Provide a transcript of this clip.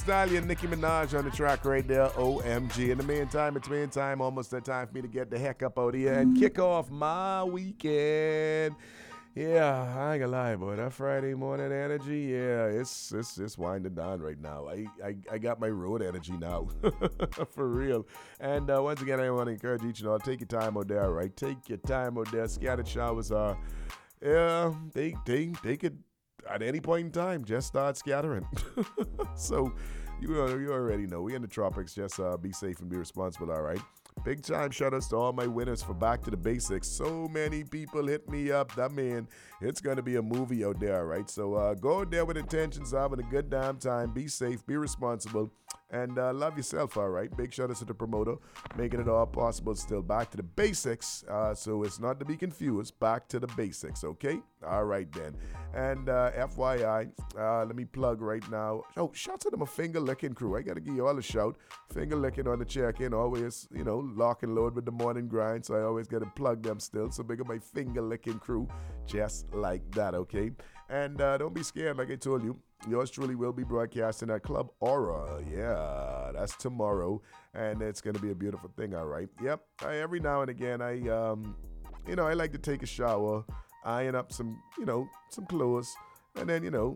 Stallion, Nicki Minaj on the track right there, OMG. In the meantime, almost that time for me to get the heck up out here and kick off my weekend. Yeah, I ain't gonna lie, boy. That Friday morning energy, yeah, it's winding down right now. I got my road energy now, for real. And once again, I want to encourage each and all, take your time out there, right? Take your time out there. Scattered showers are, yeah, they could at any point in time just start scattering. So you already know we in the tropics. Just be safe and be responsible. All right. Big time shout outs to all my winners for Back to the Basics. So many people hit me up. That man, it's going to be a movie out there, right? So go out there with intentions of having a good damn time. Be safe, be responsible, and love yourself, all right? Big shout outs to the promoter, making it all possible. Still Back to the Basics. So it's not to be confused. Back to the Basics, okay? All right, then. And FYI, let me plug right now. Oh, shout out to my finger licking crew. I got to give you all a shout. Finger licking on the check-in. Always, lock and load with the morning grind. So I always got to plug them still. So big up my finger licking crew. Just like that, okay? And don't be scared, like I told you. Yours truly will be broadcasting at Club Aura. Yeah, that's tomorrow. And it's going to be a beautiful thing, all right? Yep. Every now and again, I like to take a shower, iron up some clothes, and then,